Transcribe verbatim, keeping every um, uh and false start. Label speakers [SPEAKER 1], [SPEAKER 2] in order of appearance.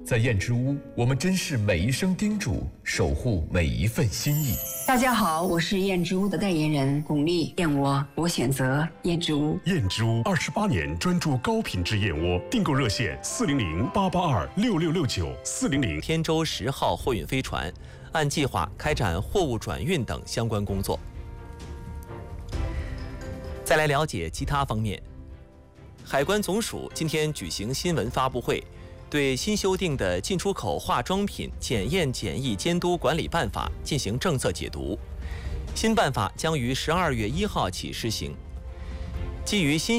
[SPEAKER 1] 在燕之屋，我们珍视每一声叮嘱，守护每一份心意。
[SPEAKER 2] 大家好，我是燕之屋的代言人巩俐。燕窝，我选择燕之屋。
[SPEAKER 3] 燕之屋二十八年专注高品质燕窝，订购热线四零零八八二六六六九四零零。
[SPEAKER 4] 天舟十号货运飞船按计划开展货物转运等相关工作。再来了解其他方面，海关总署今天举行新闻发布会，对新修订的进出口化妆品检验检疫监督管理办法进行政策解读。新办法将于十二月一号起施行。基于新